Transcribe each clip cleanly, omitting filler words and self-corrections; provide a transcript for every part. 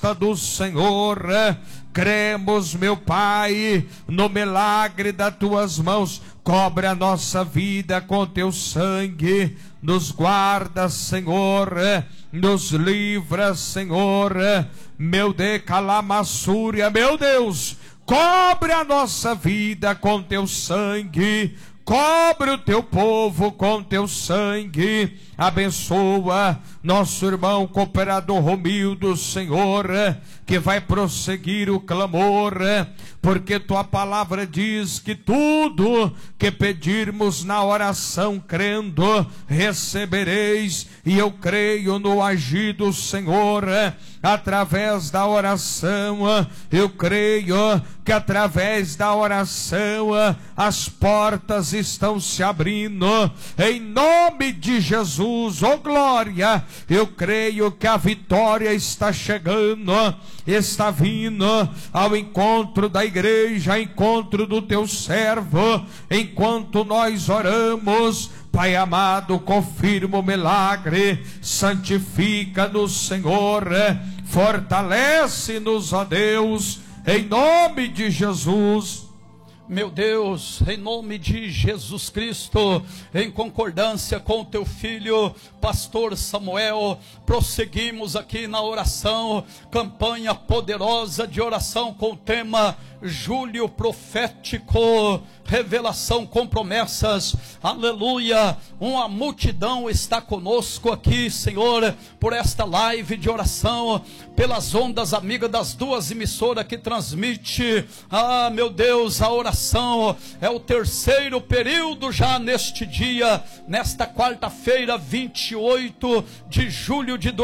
resposta do Senhor. Cremos, meu Pai, no milagre das tuas mãos. Cobre a nossa vida com teu sangue. Nos guarda, Senhor. Nos livra, Senhor. Meu decalamassúria, meu Deus. Cobre a nossa vida com teu sangue. Cobre o teu povo com teu sangue. Abençoa nosso irmão cooperador Romildo, Senhor, que vai prosseguir o clamor, porque tua palavra diz que tudo que pedirmos na oração crendo, recebereis. E eu creio no agir do Senhor através da oração. Eu creio que através da oração as portas estão se abrindo, em nome de Jesus. Oh glória, eu creio que a vitória está chegando, está vindo ao encontro da igreja, ao encontro do teu servo, enquanto nós oramos. Pai amado, confirma o milagre, santifica-nos, Senhor, fortalece-nos, ó Deus, em nome de Jesus. Meu Deus, em nome de Jesus Cristo, em concordância com o teu filho, pastor Samuel, prosseguimos aqui na oração, campanha poderosa de oração com o tema Julho Profético, revelação com promessas, aleluia. Uma multidão está conosco aqui, Senhor, por esta live de oração, pelas ondas amigas das duas emissoras que transmite, meu Deus, a oração. É o terceiro período já neste dia, nesta quarta-feira, 28 de julho de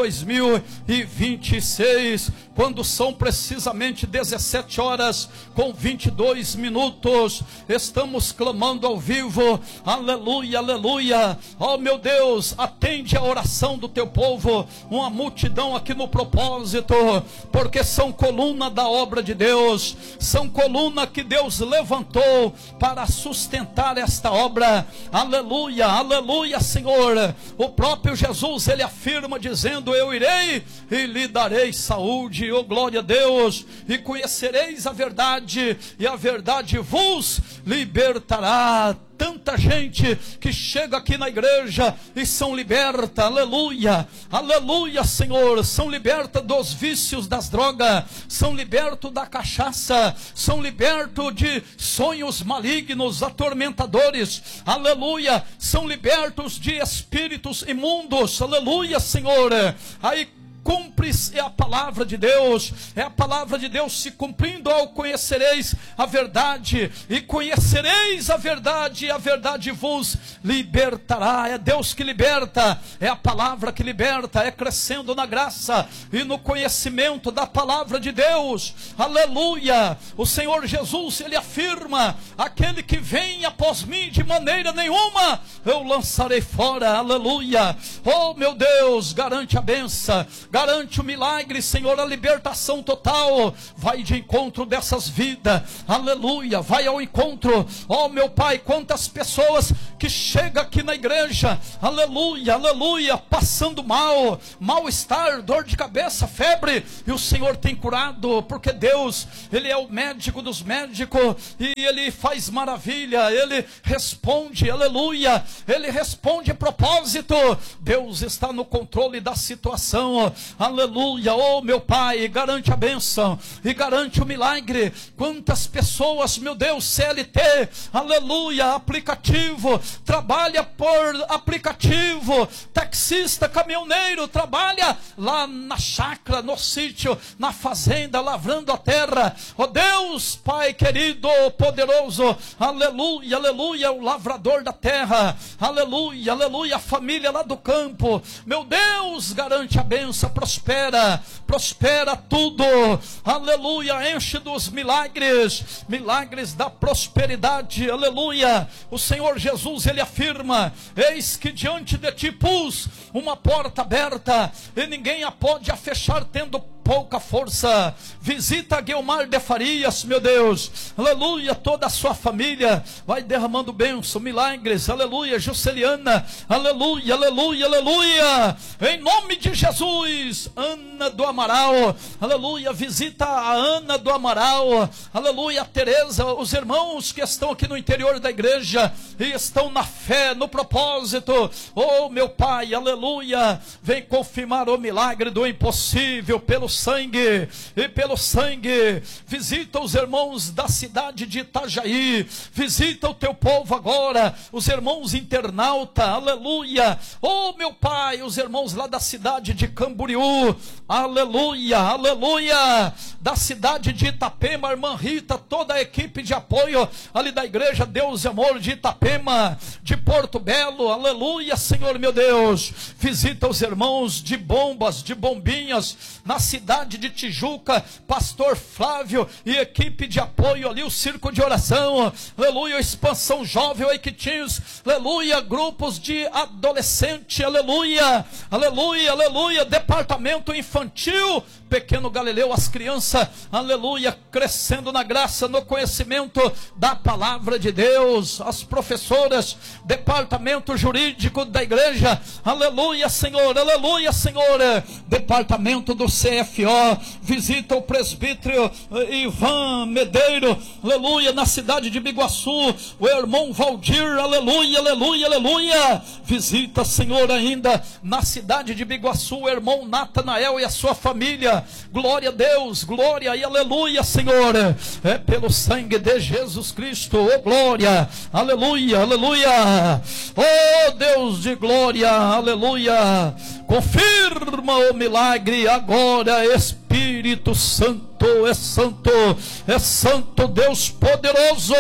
2026, quando são precisamente 17 horas com 22 minutos, estamos clamando ao vivo, aleluia, aleluia. Oh meu Deus, atende a oração do teu povo, uma multidão aqui no propósito, porque são coluna da obra de Deus, são coluna que Deus levantou para sustentar esta obra, aleluia, aleluia, Senhor. O próprio Jesus, ele afirma dizendo: eu irei e lhe darei saúde, oh glória a Deus, e conhecereis a verdade, e a verdade vos libertará. Tanta gente que chega aqui na igreja e são libertas, aleluia, aleluia, Senhor, são libertas dos vícios das drogas, são libertos da cachaça, são libertos de sonhos malignos, atormentadores, aleluia, são libertos de espíritos imundos, aleluia, Senhor. Aí cumpre-se a palavra de Deus, é a palavra de Deus se cumprindo ao conhecereis a verdade, e conhecereis a verdade, e a verdade vos libertará. É Deus que liberta, é a palavra que liberta, é crescendo na graça e no conhecimento da palavra de Deus, aleluia. O Senhor Jesus, ele afirma: aquele que vem após mim, de maneira nenhuma eu lançarei fora, aleluia. Oh meu Deus, garante a bênção, garante o milagre, Senhor, a libertação total. Vai de encontro dessas vidas, aleluia, vai ao encontro. Oh meu Pai, quantas pessoas que chegam aqui na igreja, aleluia, aleluia, passando mal-estar, dor de cabeça, febre, e o Senhor tem curado, porque Deus, ele é o médico dos médicos, e ele faz maravilha, ele responde, aleluia, ele responde a propósito. Deus está no controle da situação, aleluia. Oh meu Pai, garante a bênção e garante o milagre. Quantas pessoas, meu Deus, CLT, aleluia, aplicativo, trabalha por aplicativo, taxista, caminhoneiro, trabalha lá na chácara, no sítio, na fazenda, lavrando a terra. Oh Deus, Pai querido, poderoso, aleluia, aleluia, o lavrador da terra, aleluia, aleluia, a família lá do campo, meu Deus, garante a bênção, prospera, prospera tudo, aleluia, enche dos milagres, milagres da prosperidade, aleluia. O Senhor Jesus, ele afirma: eis que diante de ti pus uma porta aberta, e ninguém a pode fechar, tendo pouca força. Visita Guilmar de Farias, meu Deus, aleluia, toda a sua família, vai derramando bênção, milagres, aleluia. Jusceliana, aleluia, aleluia, aleluia, em nome de Jesus. Ana do Amaral, aleluia, visita a Ana do Amaral, aleluia. Tereza, os irmãos que estão aqui no interior da igreja e estão na fé, no propósito, oh meu Pai, aleluia, vem confirmar o milagre do impossível pelo sangue e pelo sangue. Visita os irmãos da cidade de Itajaí, visita o teu povo agora, os irmãos internauta, aleluia, oh meu Pai, os irmãos lá da cidade de Camboriú, aleluia, aleluia, da cidade de Itapema, a irmã Rita, toda a equipe de apoio ali da igreja Deus e Amor de Itapema, de Porto Belo, aleluia, Senhor meu Deus. Visita os irmãos de Bombas, de Bombinhas, na cidade de Tijuca, pastor Flávio e equipe de apoio ali, o circo de oração, aleluia, expansão jovem, o Equitins, aleluia, grupos de adolescente, aleluia, aleluia, aleluia, departamento infantil, pequeno Galileu, as crianças, aleluia, crescendo na graça, no conhecimento da palavra de Deus, as professoras, departamento jurídico da igreja, aleluia, Senhor, departamento do CFO, visita o presbítero Ivan Medeiro, aleluia, na cidade de Biguaçu, o irmão Valdir, aleluia, aleluia, aleluia, visita, Senhor, ainda na cidade de Biguaçu, o irmão Natanael e a sua família, glória a Deus, glória e aleluia, Senhor, é pelo sangue de Jesus Cristo, oh glória, aleluia, aleluia, oh Deus de glória, aleluia, confirma o milagre agora, Espírito Santo, é santo Deus poderoso,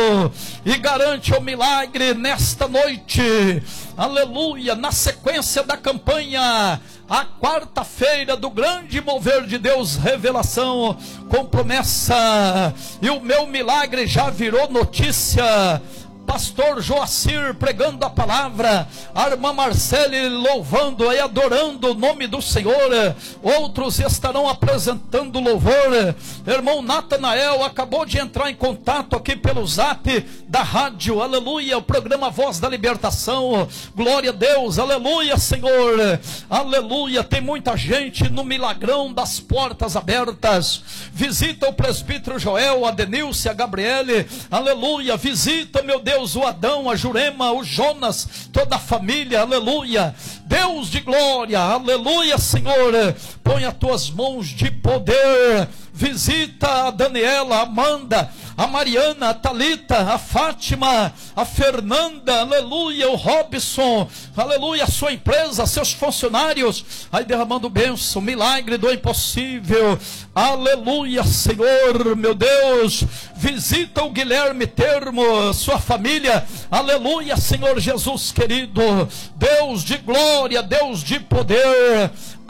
e garante o milagre nesta noite, aleluia, na sequência da campanha, a quarta-feira do grande mover de Deus, revelação com promessa, e o meu milagre já virou notícia. Pastor Joacir pregando a palavra, a irmã Marcele louvando e adorando o nome do Senhor, outros estarão apresentando louvor. Irmão Natanael acabou de entrar em contato aqui pelo zap da rádio, aleluia, o programa Voz da Libertação, glória a Deus, aleluia, Senhor, aleluia. Tem muita gente no milagrão das portas abertas. Visita o presbítero Joel, a Denilce, a Gabriele, aleluia, visita, meu Deus, o Adão, a Jurema, o Jonas, toda a família, aleluia, Deus de glória, aleluia, Senhor, põe as tuas mãos de poder, visita a Daniela, a Amanda, a Mariana, a Thalita, a Fátima, a Fernanda, aleluia, o Robson, aleluia, a sua empresa, seus funcionários, aí derramando bênção, milagre do impossível, aleluia, Senhor, meu Deus, visita o Guilherme Termo, sua família, aleluia, Senhor Jesus querido, Deus de glória, Deus de poder,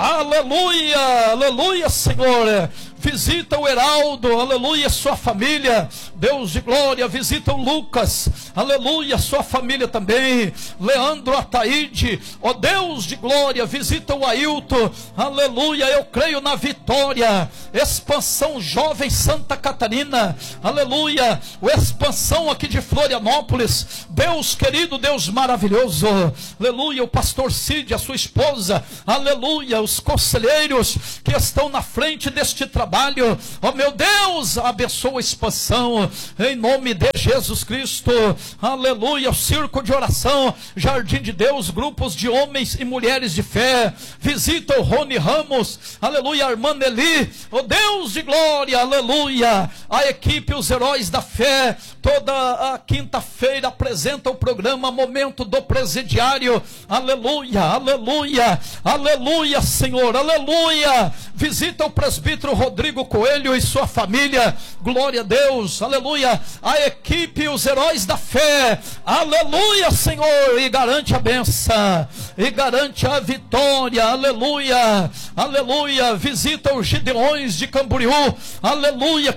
aleluia, aleluia, Senhor, visita o Heraldo, aleluia, sua família, Deus de glória, visita o Lucas, aleluia, sua família também, Leandro, Ataíde, ó Deus de glória, visita o Ailton, aleluia, eu creio na vitória, expansão jovem Santa Catarina, aleluia, o expansão aqui de Florianópolis, Deus querido, Deus maravilhoso, aleluia, o pastor Cid, a sua esposa, aleluia, os conselheiros que estão na frente deste trabalho, ó meu Deus, abençoa a expansão, em nome de Jesus Cristo, aleluia, o circo de oração, Jardim de Deus, grupos de homens e mulheres de fé, visita o Rony Ramos, aleluia, a irmã Nelly, ó Deus de glória, aleluia, a equipe, os heróis da fé, toda a quinta-feira apresenta o programa Momento do Presidiário, aleluia, aleluia, aleluia, Senhor, aleluia, visita o presbítero Rodrigo Coelho e sua família, glória a Deus, aleluia, a equipe, os heróis da fé, aleluia, Senhor, e garante a benção, e garante a vitória, aleluia, aleluia, visita os Gideões de Camboriú, aleluia, que sempre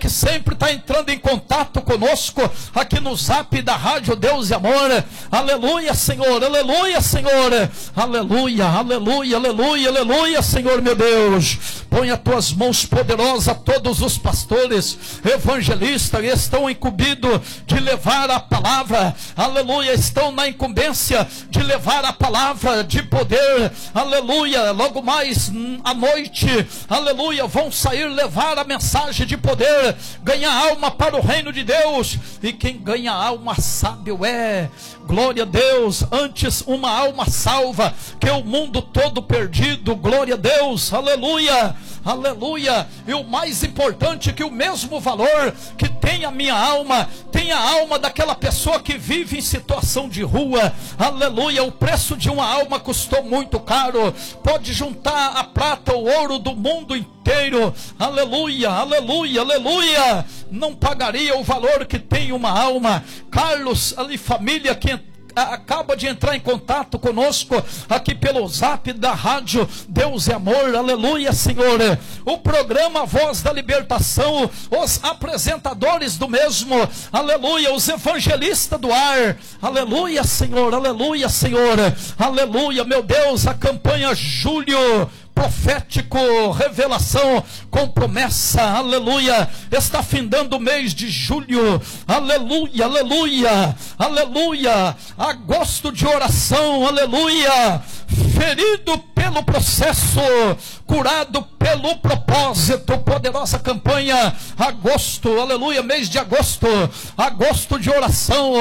sempre está entrando em contato conosco aqui no zap da Rádio Deus e Amor. Aleluia, Senhor, aleluia, Senhor, aleluia, aleluia, aleluia, aleluia, Senhor meu Deus. Põe as tuas mãos poderosas a todos os pastores, evangelistas que estão incumbidos de levar a palavra, aleluia, estão na incumbência de levar a palavra de poder, aleluia, logo mais à noite, aleluia, vão sair levar a mensagem de poder, ganhar alma para o reino de Deus, e quem ganha alma sábio é, glória a Deus, antes uma alma salva, que o mundo todo perdido, glória a Deus, aleluia, aleluia, e o mais importante, que o mesmo valor que tem a minha alma, tem a alma daquela pessoa que vive em situação de rua, aleluia, o preço de uma alma custou muito caro, pode juntar a prata, o ouro do mundo inteiro, aleluia, aleluia, aleluia, não pagaria o valor que tem uma alma. Carlos, ali, família que acaba de entrar em contato conosco aqui pelo zap da Rádio Deus é Amor, aleluia, Senhor, o programa Voz da Libertação, os apresentadores do mesmo, aleluia, os evangelistas do ar, aleluia, Senhor, aleluia, Senhor, aleluia, meu Deus, a campanha Julho profético, revelação com promessa, aleluia, está findando o mês de julho, aleluia, aleluia, aleluia, agosto de oração, aleluia, ferido pelo processo, curado pelo propósito, poderosa campanha, agosto, aleluia, mês de agosto, agosto de oração,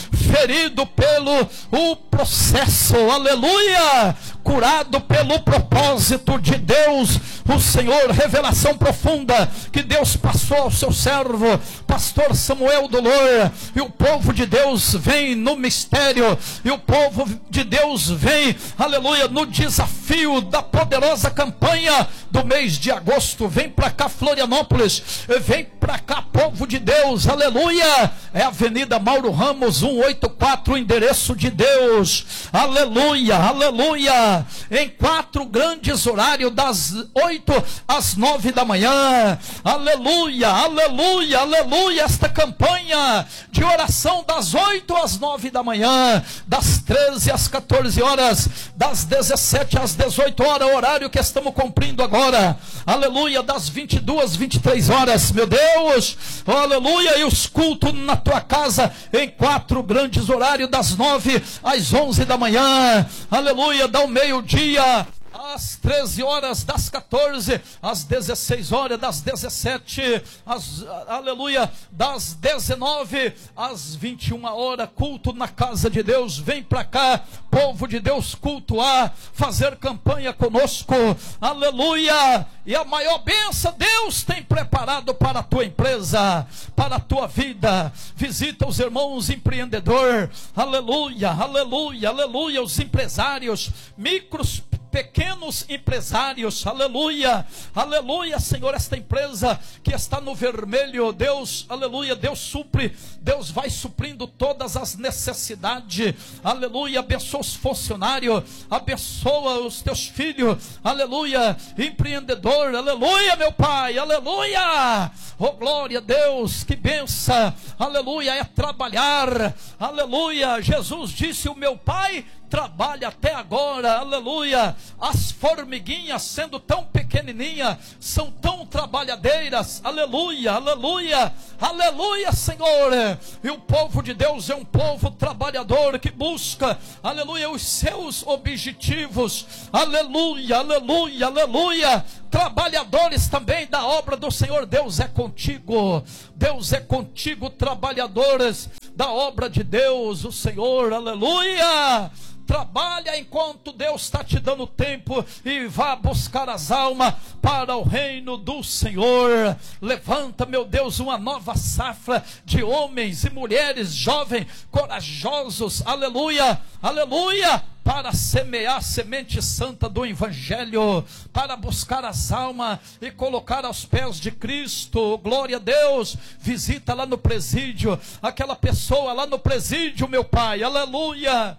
ferido pelo o processo, aleluia, curado pelo propósito de Deus, o Senhor, revelação profunda que Deus passou ao seu servo, pastor Samuel Dolor, e o povo de Deus vem no mistério, e o povo de Deus vem, aleluia, no desafio da poderosa campanha do mês de agosto. Vem para cá, Florianópolis, vem para cá, povo de Deus, aleluia, é Avenida Mauro Ramos 184, o endereço de Deus, aleluia, aleluia, em 4 grandes horários, das 8 às 9 da manhã, aleluia, aleluia, aleluia, esta campanha de oração das 8 às 9 da manhã, das 13 às 14 horas, das 17 às 18 horas, o horário que estamos cumprindo agora, aleluia, das 22 às 23 horas, meu Deus, aleluia, e os cultos na tua casa, em 4 grandes horários, das 9 às 11 da manhã, aleluia, dá o meio-dia, às 13 horas, das 14 às 16 horas, das 17 aleluia, das 19 às 21 horas, culto na casa de Deus. Vem para cá, povo de Deus, cultuar, fazer campanha conosco, aleluia, e a maior bênção Deus tem preparado para a tua empresa, para a tua vida. Visita os irmãos empreendedores, aleluia, aleluia, aleluia, os empresários, micros, pequenos empresários, aleluia, aleluia, Senhor, esta empresa que está no vermelho, Deus, aleluia, Deus supre, Deus vai suprindo todas as necessidades, aleluia, abençoa os funcionários, abençoa os teus filhos, aleluia, empreendedor, aleluia, meu Pai, aleluia, oh glória a Deus, que benção, aleluia, é trabalhar, aleluia, Jesus disse, o meu Pai trabalha até agora, aleluia, as formiguinhas sendo tão pequenininhas, são tão trabalhadeiras, aleluia, aleluia, aleluia, Senhor, e o povo de Deus é um povo trabalhador, que busca, aleluia, os seus objetivos, aleluia, aleluia, aleluia, trabalhadores também da obra do Senhor. Deus é contigo, Deus é contigo, trabalhadores da obra de Deus, o Senhor, aleluia, trabalha enquanto Deus está te dando tempo, e vá buscar as almas para o reino do Senhor. Levanta, meu Deus, uma nova safra de homens e mulheres jovens, corajosos, aleluia, aleluia, para semear a semente santa do Evangelho, para buscar as almas e colocar aos pés de Cristo. Glória a Deus. Visita lá no presídio, aquela pessoa lá no presídio, meu Pai, aleluia,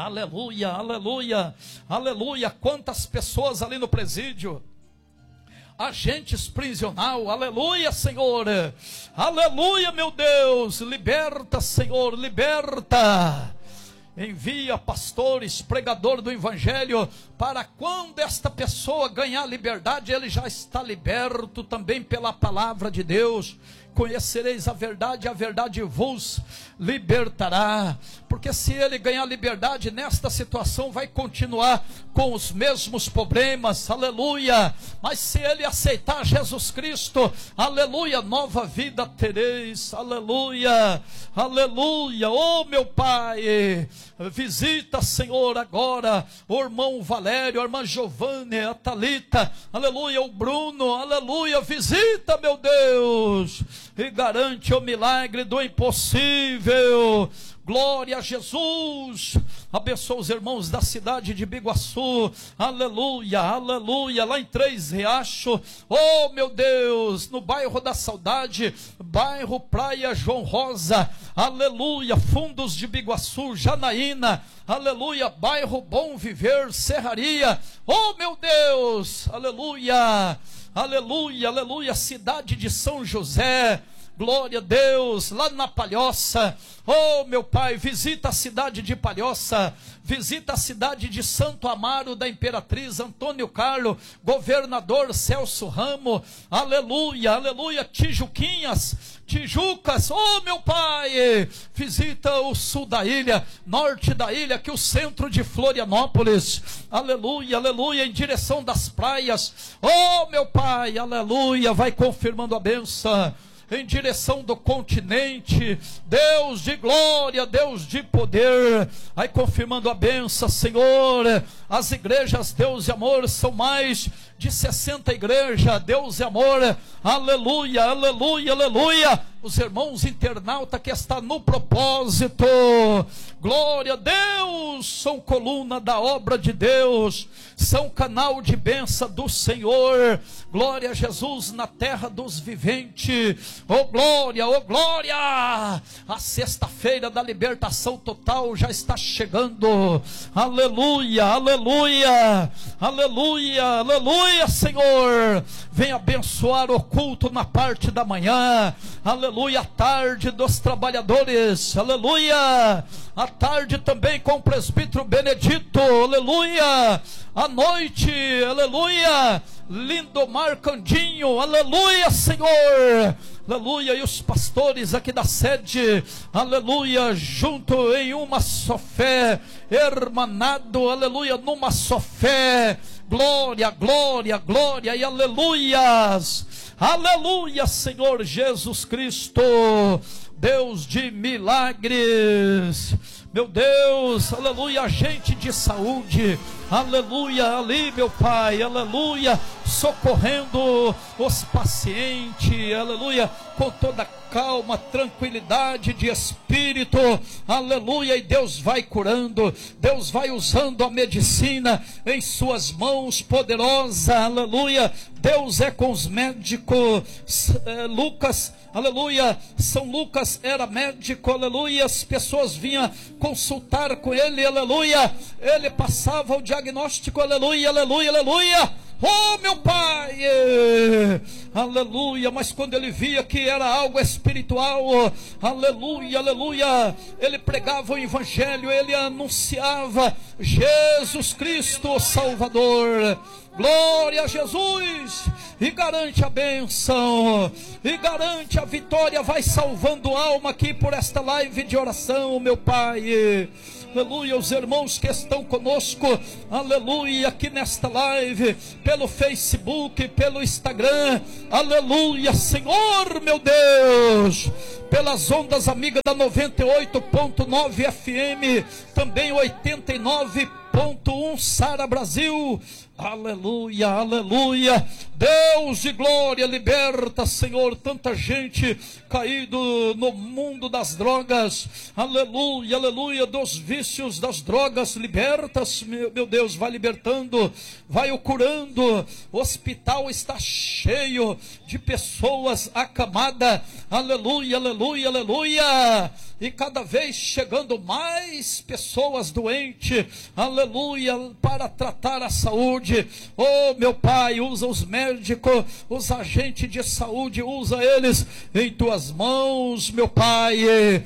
aleluia, aleluia, aleluia, quantas pessoas ali no presídio, agentes prisional, aleluia, Senhor, aleluia, meu Deus, liberta, Senhor, liberta. Envia pastores, pregador do evangelho, para quando esta pessoa ganhar liberdade, ele já está liberto também pela palavra de Deus. Conhecereis a verdade vos libertará. Porque se ele ganhar liberdade nesta situação, vai continuar com os mesmos problemas, aleluia. Mas se ele aceitar Jesus Cristo, aleluia, nova vida tereis, aleluia, aleluia. Oh meu Pai, visita, Senhor, agora o irmão Valério, a irmã Giovane, a Thalita, aleluia, o Bruno, aleluia, visita, meu Deus, e garante o milagre do impossível. Glória a Jesus. Abençoa os irmãos da cidade de Biguaçu, aleluia, aleluia, lá em Três Riachos, oh meu Deus, no bairro da Saudade, bairro Praia João Rosa, aleluia, Fundos de Biguaçu, Janaína, aleluia, bairro Bom Viver, Serraria, oh meu Deus, aleluia, aleluia, aleluia, cidade de São José, glória a Deus, lá na Palhoça, oh meu Pai, visita a cidade de Palhoça, visita a cidade de Santo Amaro da Imperatriz, Antônio Carlos, governador Celso Ramo, aleluia, aleluia, Tijucas, oh meu Pai, visita o sul da ilha, norte da ilha, que o centro de Florianópolis, aleluia, aleluia, em direção das praias, oh meu Pai, aleluia, vai confirmando a bênção, em direção do continente, Deus de glória, Deus de poder, vai confirmando a bênção, Senhor. As igrejas Deus e Amor são mais de 60 igrejas, Deus e Amor, aleluia, aleluia, aleluia. Os irmãos internautas que estão no propósito, glória a Deus, são coluna da obra de Deus, são canal de bênção do Senhor, glória a Jesus na terra dos viventes, oh glória, oh glória. A sexta-feira da libertação total já está chegando, aleluia, aleluia, aleluia, aleluia, Senhor, vem abençoar o culto na parte da manhã, aleluia, a tarde dos trabalhadores, aleluia, a tarde também com o presbítero Benedito, aleluia, à noite, aleluia, Lindomar Candinho, aleluia, Senhor, aleluia, e os pastores aqui da sede, aleluia, junto em uma só fé, hermanado, aleluia, numa só fé, glória, glória, glória e aleluias, aleluia, Senhor Jesus Cristo, Deus de milagres, meu Deus, aleluia, agente de saúde, aleluia, ali meu Pai, aleluia, socorrendo os pacientes, aleluia, com toda calma, tranquilidade de espírito, aleluia, e Deus vai curando, Deus vai usando a medicina em suas mãos poderosas, aleluia, Deus é com os médicos, Lucas, aleluia, São Lucas era médico, aleluia, as pessoas vinham consultar com ele, aleluia, ele passava o diagnóstico, aleluia, aleluia, aleluia, oh meu Pai, aleluia, mas quando ele via que era algo espiritual, aleluia, aleluia, ele pregava o evangelho, ele anunciava Jesus Cristo o Salvador, glória a Jesus, e garante a bênção, e garante a vitória, vai salvando alma aqui por esta live de oração, meu Pai, aleluia, os irmãos que estão conosco, aleluia, aqui nesta live, pelo Facebook, pelo Instagram, aleluia, Senhor, meu Deus, pelas ondas amigas da 98.9 FM, também 89.1 Sara Brasil, aleluia, aleluia, Deus de glória, liberta, Senhor, tanta gente caído no mundo das drogas, aleluia, aleluia, dos vícios das drogas, liberta-se, meu Deus, vai libertando, vai o curando, o hospital está cheio de pessoas acamadas, aleluia, aleluia, aleluia, e cada vez chegando mais pessoas doentes, aleluia, para tratar a saúde. Oh, meu Pai, usa os médicos, os agentes de saúde, usa eles em tuas mãos, meu Pai.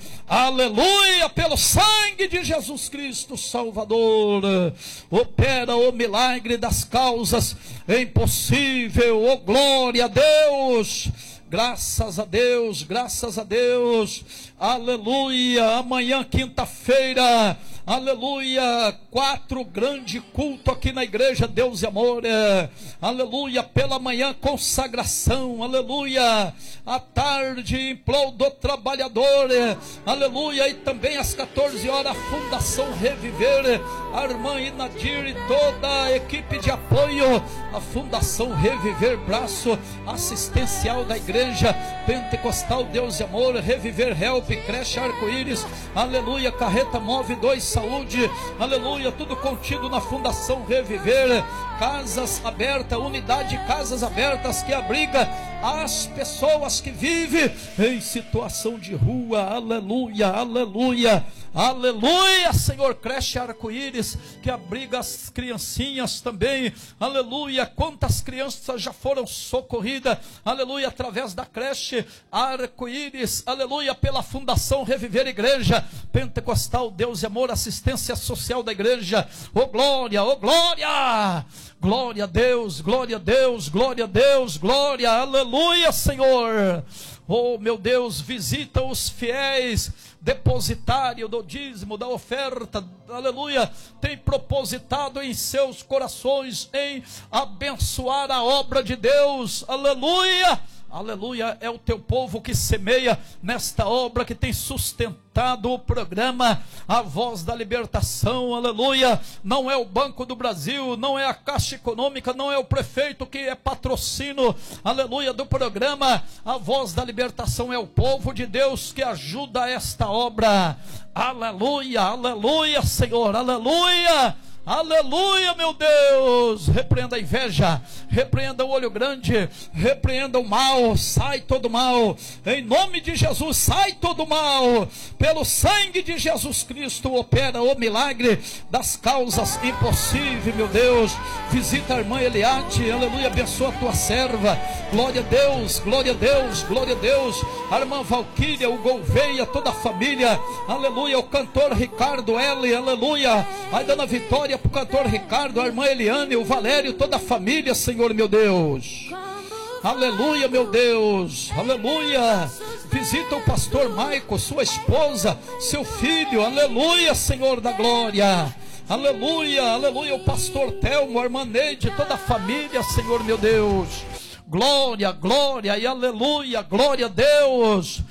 Aleluia, pelo sangue de Jesus Cristo Salvador. Opera o milagre das causas impossível. Oh, glória a Deus. Graças a Deus, graças a Deus, aleluia. Amanhã, quinta-feira, aleluia, 4 grande culto aqui na igreja Deus e Amor, aleluia. Pela manhã, consagração, aleluia. À tarde, imploro do trabalhador, aleluia. E também às 14 horas, a Fundação Reviver, a irmã Inadir e toda a equipe de apoio, a Fundação Reviver, braço assistencial da igreja Pentecostal Deus e Amor, Reviver Help, Creche Arco-Íris, aleluia, Carreta Move 2 Saúde, aleluia, tudo contido na Fundação Reviver. Casas abertas, unidade de casas abertas que abriga as pessoas que vivem em situação de rua, aleluia, aleluia, aleluia. Senhor, Creche Arco-Íris que abriga as criancinhas também, aleluia. Quantas crianças já foram socorridas, aleluia, através da Creche Arco-Íris, aleluia, pela Fundação Reviver Igreja Pentecostal Deus e Amor, assistência social da igreja. Oh glória, oh glória, glória a Deus, glória a Deus, glória a Deus, glória, aleluia, Senhor. Oh meu Deus, visita os fiéis depositário do dízimo, da oferta, aleluia, tem propositado em seus corações em abençoar a obra de Deus, aleluia, aleluia. É o teu povo que semeia nesta obra, que tem sustentado o programa A Voz da Libertação, aleluia. Não é o Banco do Brasil, não é a Caixa Econômica, não é o prefeito que é patrocínio, aleluia, do programa A Voz da Libertação. É o povo de Deus que ajuda esta obra, aleluia, aleluia, Senhor, aleluia, aleluia, meu Deus. Repreenda a inveja, repreenda o olho grande, repreenda o mal, sai todo mal, em nome de Jesus, sai todo mal, pelo sangue de Jesus Cristo. Opera o milagre das causas impossíveis, meu Deus. Visita a irmã Eliade, aleluia, abençoa a tua serva, glória a Deus, glória a Deus, glória a Deus. A irmã Valquíria, o Gouveia, toda a família, aleluia. O cantor Ricardo L, aleluia. A dona Vitória, para o cantor Ricardo, a irmã Eliane, o Valério, toda a família, Senhor, meu Deus, aleluia, meu Deus, aleluia. Visita o pastor Maico, sua esposa, seu filho, aleluia, Senhor da glória, aleluia, aleluia. O pastor Telmo, a irmã Neide, toda a família, Senhor, meu Deus, glória, glória e aleluia, glória a Deus.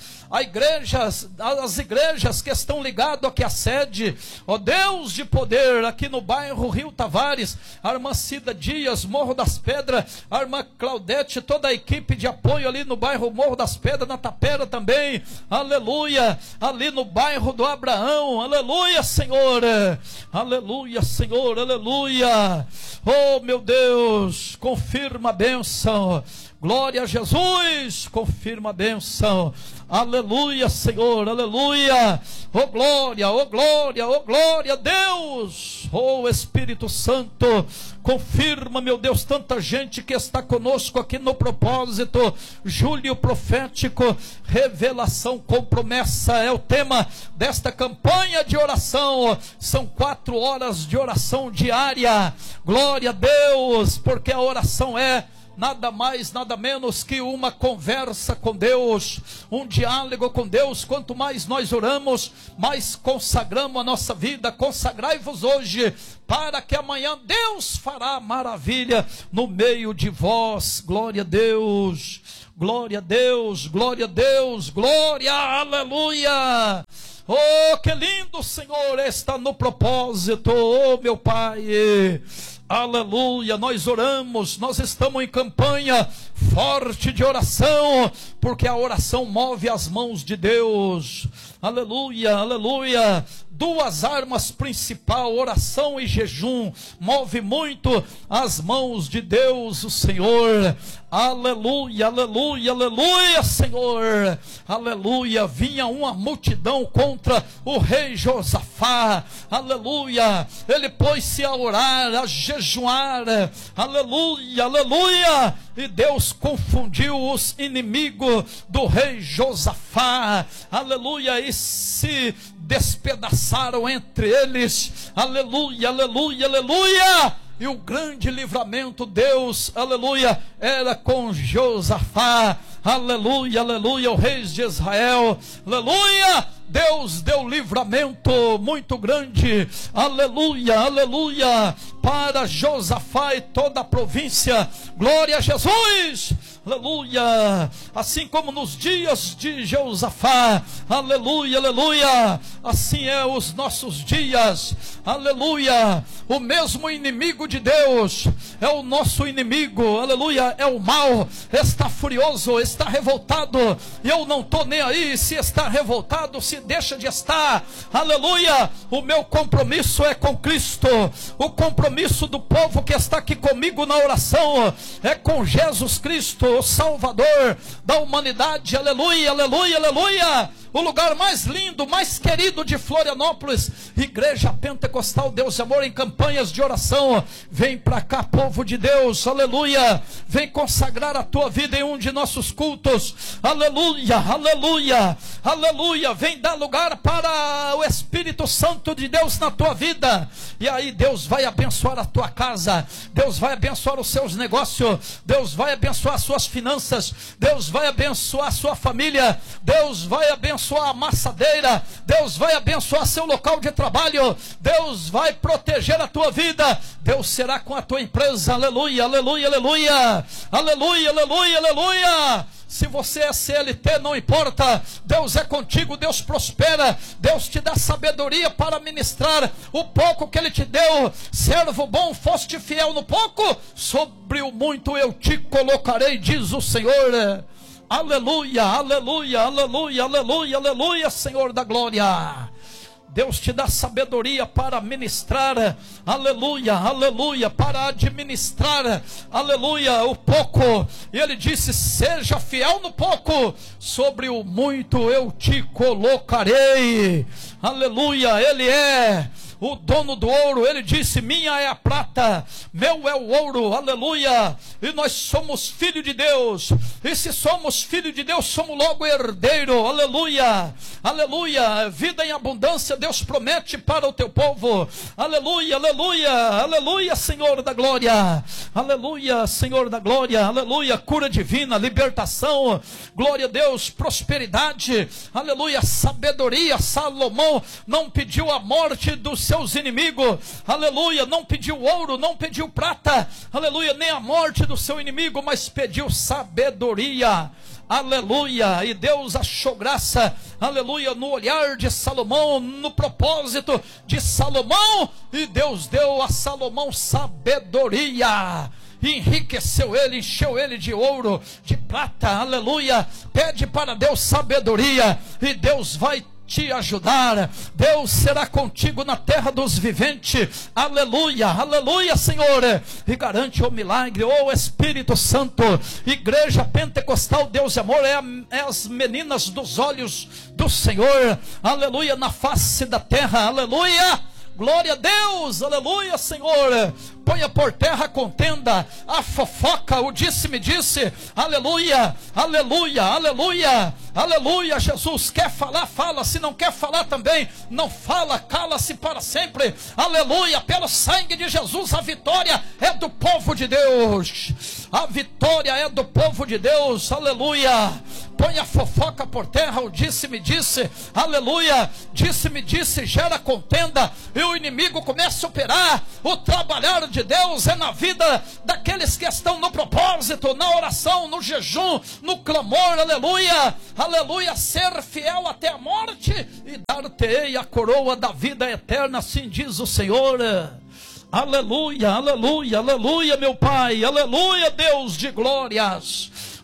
As igrejas que estão ligadas aqui à sede, ó Deus de poder, aqui no bairro Rio Tavares, a irmã Cida Dias, Morro das Pedras, a irmã Claudete, toda a equipe de apoio ali no bairro Morro das Pedras, na Tapera também, aleluia, ali no bairro do Abraão, aleluia, Senhor, aleluia, Senhor, aleluia. Oh meu Deus, confirma a bênção, glória a Jesus, confirma a bênção, aleluia, Senhor, aleluia. Oh glória, oh glória, oh glória a Deus. Oh Espírito Santo, confirma, meu Deus, tanta gente que está conosco aqui no propósito Júlio Profético, revelação com promessa é o tema desta campanha de oração. São 4 horas de oração diária, glória a Deus, porque a oração é nada mais, nada menos que uma conversa com Deus, um diálogo com Deus. Quanto mais nós oramos, mais consagramos a nossa vida. Consagrai-vos hoje, para que amanhã Deus fará maravilha no meio de vós. Glória a Deus, glória a Deus, glória a Deus, glória, aleluia. Oh, que lindo, Senhor, está no propósito, oh meu Pai, aleluia. Nós oramos, nós estamos em campanha forte de oração, porque a oração move as mãos de Deus, aleluia, aleluia. 2 armas principais, oração e jejum, move muito as mãos de Deus, o Senhor, Aleluia, aleluia, aleluia, Senhor. Aleluia. Vinha uma multidão contra o rei Josafá. Aleluia. Ele pôs-se a orar, a jejuar. Aleluia, aleluia. E Deus confundiu os inimigos do rei Josafá. Aleluia. E se despedaçaram entre eles. Aleluia, aleluia, aleluia. E o grande livramento, Deus, aleluia, era com Josafá, aleluia, aleluia, o rei de Israel, aleluia. Deus deu livramento muito grande, aleluia, aleluia, para Josafá e toda a província. Glória a Jesus, aleluia. Assim como nos dias de Josafá, aleluia, aleluia, assim é os nossos dias, aleluia. O mesmo inimigo de Deus é o nosso inimigo, aleluia, é o mal, está furioso, está revoltado, e eu não estou nem aí se está revoltado, se deixa de estar, aleluia. O meu compromisso é com Cristo, o compromisso do povo que está aqui comigo na oração é com Jesus Cristo, o Salvador da humanidade, aleluia, aleluia, aleluia. O lugar mais lindo, mais querido de Florianópolis, Igreja Pentecostal Deus e Amor, em campanhas de oração. Vem para cá, povo de Deus, aleluia. Vem consagrar a tua vida em um de nossos cultos, aleluia, aleluia, aleluia. Vem dar lugar para o Espírito Santo de Deus na tua vida, e aí Deus vai abençoar a tua casa, Deus vai abençoar os seus negócios, Deus vai abençoar as suas finanças, Deus vai abençoar a sua família, Deus vai abençoar a amassadeira, Deus vai abençoar seu local de trabalho, Deus vai proteger a tua vida, Deus será com a tua empresa, aleluia, aleluia, aleluia, aleluia, aleluia, aleluia. Se você é CLT, não importa, Deus é contigo, Deus prospera, Deus te dá sabedoria para ministrar o pouco que Ele te deu. Servo bom, foste fiel no pouco, sobre o muito eu te colocarei, diz o Senhor. Aleluia, aleluia, aleluia, aleluia, aleluia, Senhor da glória. Deus te dá sabedoria para ministrar, aleluia, aleluia, para administrar, aleluia, o pouco. E Ele disse: seja fiel no pouco, sobre o muito eu te colocarei, aleluia. Ele é o dono do ouro, Ele disse: minha é a prata, meu é o ouro, aleluia. E nós somos filho de Deus, e se somos filho de Deus, somos logo herdeiro, aleluia, aleluia. Vida em abundância Deus promete para o teu povo, aleluia, aleluia, aleluia, Senhor da glória, aleluia, Senhor da glória, aleluia. Cura divina, libertação, glória a Deus, prosperidade, aleluia, sabedoria. Salomão não pediu a morte dos seus inimigos, aleluia, não pediu ouro, não pediu prata, aleluia, nem a morte do seu inimigo, mas pediu sabedoria, aleluia. E Deus achou graça, aleluia, no olhar de Salomão, no propósito de Salomão, e Deus deu a Salomão sabedoria, enriqueceu ele, encheu ele de ouro, de prata, aleluia. Pede para Deus sabedoria, e Deus vai te ajudar. Deus será contigo na terra dos viventes, aleluia, aleluia, Senhor. E garante o milagre, o Espírito Santo. Igreja Pentecostal Deus e Amor é as meninas dos olhos do Senhor, aleluia, na face da terra, aleluia. Glória a Deus, aleluia, Senhor. Ponha por terra a contenda, a fofoca, o disse-me-disse, aleluia, aleluia, aleluia, aleluia. Jesus quer falar, fala, se não quer falar também, não fala, cala-se para sempre, aleluia. Pelo sangue de Jesus, a vitória é do povo de Deus, a vitória é do povo de Deus, aleluia. Põe a fofoca por terra, o disse-me-disse, aleluia. Disse-me-disse gera contenda, e o inimigo começa a operar. O trabalhar de Deus é na vida daqueles que estão no propósito, na oração, no jejum, no clamor, aleluia, aleluia. Ser fiel até a morte, e dar-te-ei a coroa da vida eterna, assim diz o Senhor. Aleluia, aleluia, aleluia, meu Pai, aleluia, Deus de glórias.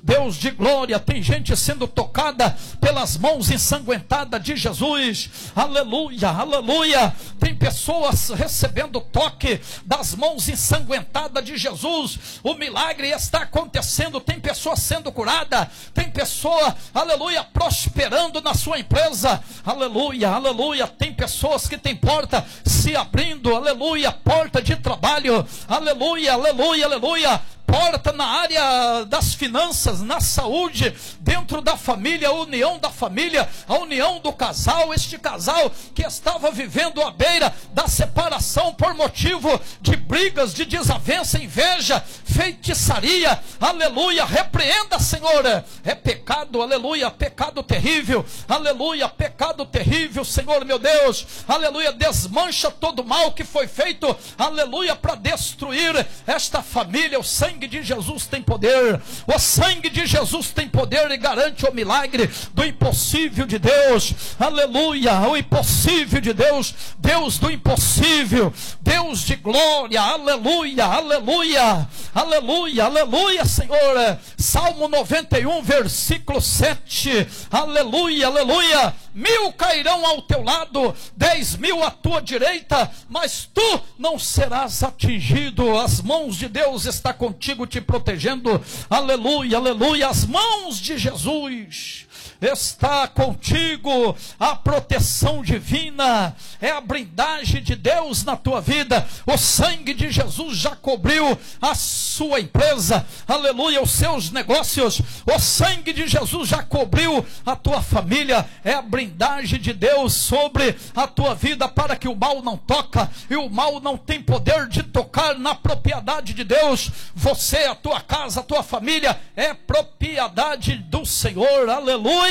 Deus de glória, tem gente sendo tocada pelas mãos ensanguentadas de Jesus, aleluia, aleluia. Tem pessoas recebendo toque das mãos ensanguentadas de Jesus, o milagre está acontecendo, tem pessoa sendo curada, tem pessoa, aleluia, prosperando na sua empresa, aleluia, aleluia. Tem pessoas que tem porta se abrindo, aleluia, porta de trabalho, aleluia, aleluia, aleluia. Porta na área das finanças, na saúde, dentro da família, a união da família, a união do casal, este casal que estava vivendo à beira da separação por motivo de brigas, de desavença, inveja, feitiçaria, aleluia. Repreenda, Senhor, é pecado, aleluia, pecado terrível, aleluia, pecado terrível, Senhor meu Deus, aleluia. Desmancha todo o mal que foi feito, aleluia, para destruir esta família. O sangue de Jesus tem poder, o sangue de Jesus tem poder e garante o milagre do impossível de Deus, aleluia, o impossível de Deus, Deus do impossível, Deus de glória, aleluia, aleluia, aleluia, aleluia, Senhor. Salmo 91, versículo 7, aleluia, aleluia. 1000 cairão ao teu lado, 10.000 à tua direita, mas tu não serás atingido. As mãos de Deus estão contigo, te protegendo, aleluia, aleluia. As mãos de Jesus está contigo, a proteção divina, é a blindagem de Deus na tua vida. O sangue de Jesus já cobriu a sua empresa, aleluia, os seus negócios. O sangue de Jesus já cobriu a tua família, é a blindagem de Deus sobre a tua vida, para que o mal não toca, e o mal não tem poder de tocar na propriedade de Deus. Você, a tua casa, a tua família é propriedade do Senhor, aleluia.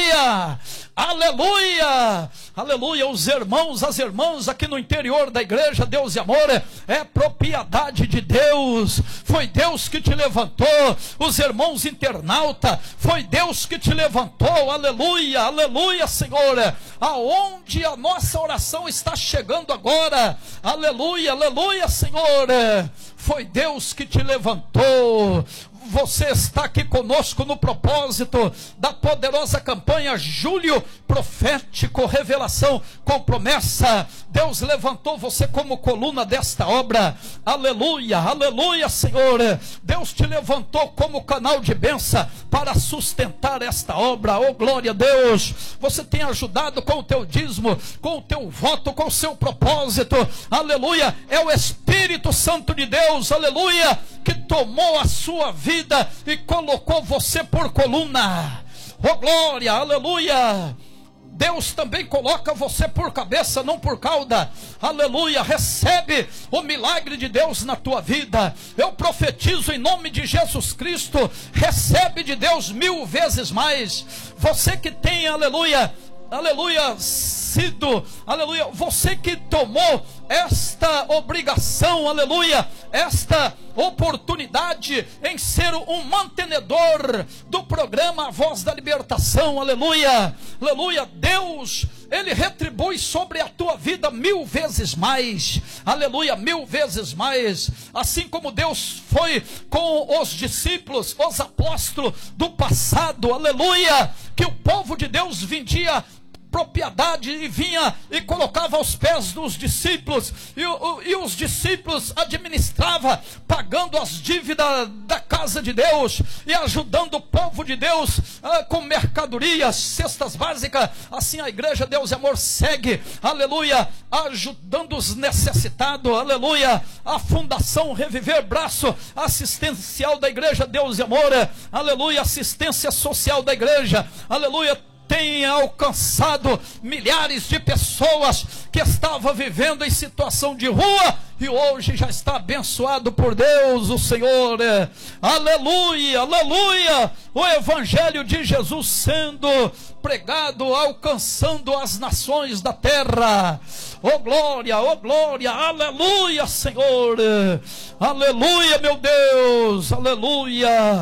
Aleluia, aleluia. Os irmãos, as irmãs aqui no interior da igreja Deus e Amor é propriedade de Deus. Foi Deus que te levantou. Os irmãos internauta, foi Deus que te levantou, aleluia, aleluia, Senhor. Aonde a nossa oração está chegando agora, aleluia, aleluia, Senhor, foi Deus que te levantou. Você está aqui conosco no propósito da poderosa campanha Julho Profético, Revelação com Promessa. Deus levantou você como coluna desta obra, aleluia, aleluia, Senhor. Deus te levantou como canal de bênção para sustentar esta obra, oh glória a Deus. Você tem ajudado com o teu dízimo, com o teu voto, com o seu propósito, aleluia. É o Espírito Santo de Deus, aleluia, que tomou a sua vida e colocou você por coluna, oh glória, aleluia. Deus também coloca você por cabeça, não por cauda, aleluia. Recebe o milagre de Deus na tua vida. Eu profetizo em nome de Jesus Cristo, recebe de Deus 1000 vezes mais. Você que tem, aleluia, aleluia, sido, aleluia, você que tomou esta obrigação, aleluia, esta oportunidade em ser um mantenedor do programa A Voz da Libertação, aleluia, aleluia. Deus, Ele retribui sobre a tua vida 1000 vezes mais, aleluia, 1000 vezes mais. Assim como Deus foi com os discípulos, os apóstolos do passado, aleluia, que o povo de Deus vendia propriedade e vinha e colocava aos pés dos discípulos, e os discípulos administravam, pagando as dívidas da casa de Deus e ajudando o povo de Deus com mercadorias, cestas básicas. Assim a igreja Deus e Amor segue, aleluia, ajudando os necessitados, aleluia. A Fundação Reviver, braço assistencial da igreja Deus e Amor, aleluia, assistência social da igreja, aleluia, tem alcançado milhares de pessoas que estavam vivendo em situação de rua e hoje já está abençoado por Deus, o Senhor, aleluia, aleluia. O evangelho de Jesus sendo pregado, alcançando as nações da terra, oh glória, aleluia, Senhor, aleluia, meu Deus, aleluia.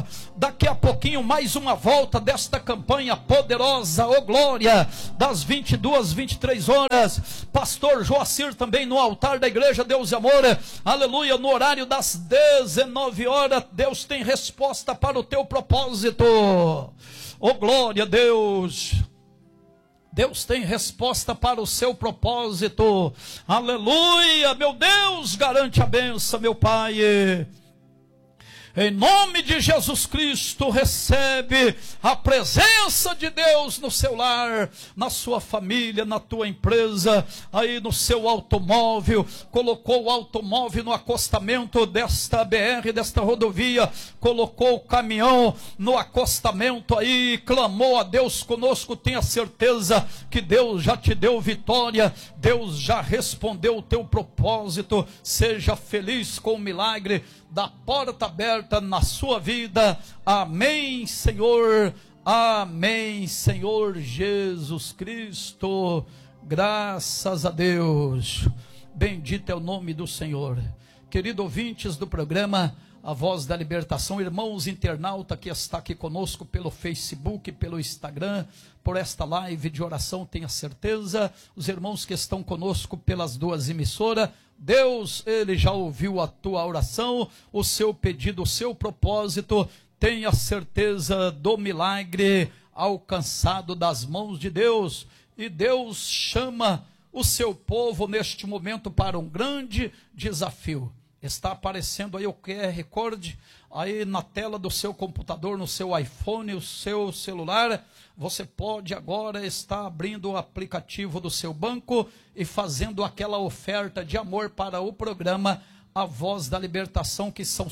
daqui a pouquinho mais uma volta desta campanha poderosa, ô glória, das 22, 23 horas, pastor Joacir também no altar da igreja Deus e Amor, aleluia, no horário das 19 horas, Deus tem resposta para o teu propósito, ô glória a Deus. Deus tem resposta para o seu propósito, aleluia, meu Deus, garante a bênção, meu Pai. Em nome de Jesus Cristo, recebe a presença de Deus no seu lar, na sua família, na tua empresa, aí no seu automóvel. Colocou o automóvel no acostamento desta BR, desta rodovia, colocou o caminhão no acostamento aí, clamou a Deus conosco. Tenha certeza que Deus já te deu vitória, Deus já respondeu o teu propósito. Seja feliz com o milagre da porta aberta na sua vida. Amém, Senhor. Amém, Senhor Jesus Cristo. Graças a Deus. Bendito é o nome do Senhor. Querido ouvintes do programa A Voz da Libertação, irmãos internauta que está aqui conosco pelo Facebook, pelo Instagram, por esta live de oração, tenha certeza, os irmãos que estão conosco pelas duas emissoras, Deus, Ele já ouviu a tua oração, o seu pedido, o seu propósito. Tenha certeza do milagre alcançado das mãos de Deus. E Deus chama o seu povo neste momento para um grande desafio. Está aparecendo aí o QR Code, aí na tela do seu computador, no seu iPhone, o seu celular. Você pode agora estar abrindo o aplicativo do seu banco e fazendo aquela oferta de amor para o programa A Voz da Libertação, que são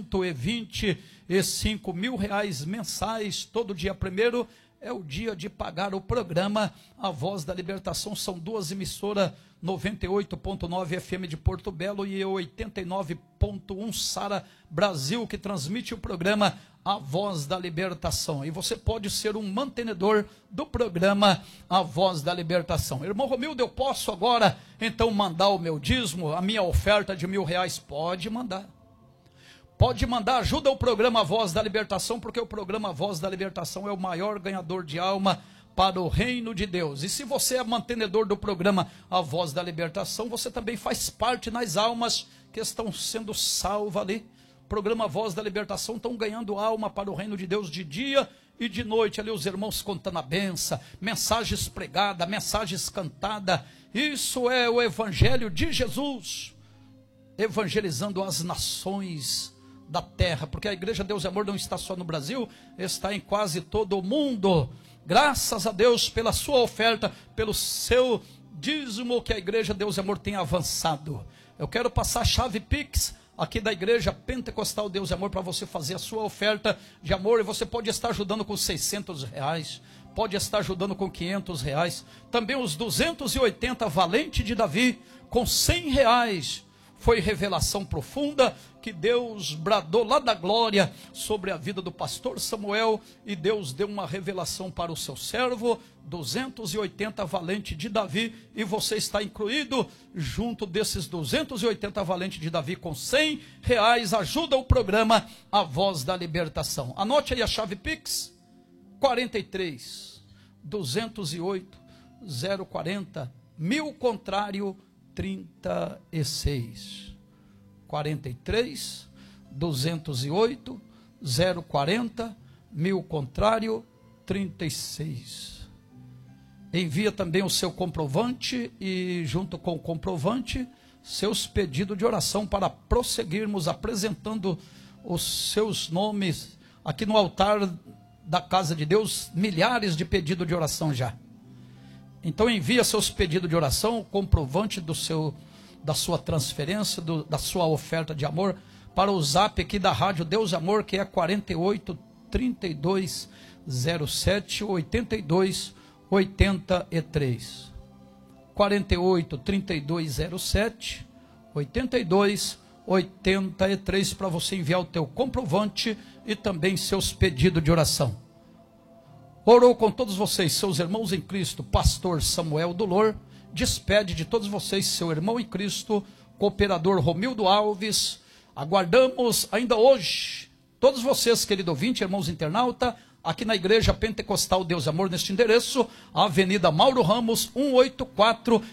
R$125 mil mensais. Todo dia 1º é o dia de pagar o programa A Voz da Libertação. São duas emissoras, 98.9 FM de Porto Belo e 89.1 Sara Brasil, que transmite o programa A Voz da Libertação. E você pode ser um mantenedor do programa A Voz da Libertação. Irmão Romildo, eu posso agora então mandar o meu dízimo, a minha oferta de R$1.000? Pode mandar. Pode mandar, ajuda o programa A Voz da Libertação, porque o programa A Voz da Libertação é o maior ganhador de alma para o reino de Deus. E se você é mantenedor do programa A Voz da Libertação, você também faz parte nas almas que estão sendo salvas ali. Programa A Voz da Libertação estão ganhando alma para o reino de Deus de dia e de noite. Ali os irmãos contando a benção, mensagens pregadas, mensagens cantadas. Isso é o Evangelho de Jesus, evangelizando as nações da terra, porque a igreja Deus e Amor não está só no Brasil, está em quase todo o mundo. Graças a Deus pela sua oferta, pelo seu dízimo, que a igreja Deus e Amor tem avançado. Eu quero passar a chave Pix aqui da igreja Pentecostal Deus e Amor para você fazer a sua oferta de amor. E você pode estar ajudando com R$600, pode estar ajudando com R$500, também os 280 Valente de Davi com R$100. Foi revelação profunda que Deus bradou lá da glória sobre a vida do pastor Samuel, e Deus deu uma revelação para o seu servo, 280 Valente de Davi, e você está incluído junto desses 280 Valente de Davi com R$100. Ajuda o programa A Voz da Libertação. Anote aí a chave Pix: 43 208 040 1000 contrário 36. 43 208 040 1000 contrário 36. Envia também o seu comprovante e, junto com o comprovante, seus pedidos de oração para prosseguirmos apresentando os seus nomes aqui no altar da casa de Deus. Milhares de pedidos de oração já. Então envia seus pedidos de oração, comprovante da sua transferência, da sua oferta de amor, para o zap aqui da rádio Deus e Amor, que é 48 32 07 82 83. 48 32 07 82 83, para você enviar o teu comprovante e também seus pedidos de oração. Orou com todos vocês, seus irmãos em Cristo, pastor Samuel Dolor. Despede de todos vocês seu irmão em Cristo, cooperador Romildo Alves. Aguardamos ainda hoje Todos vocês, querido ouvinte, irmãos internauta, aqui na Igreja Pentecostal Deus e Amor, neste endereço, Avenida Mauro Ramos, 184,